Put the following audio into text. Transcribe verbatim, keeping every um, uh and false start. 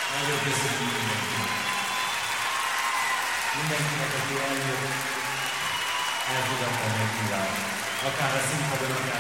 Nagyon köszönjük mindenkinek. Mindenkinek, aki eljött, elfogadta a meghívást. Akár a színpadon, akár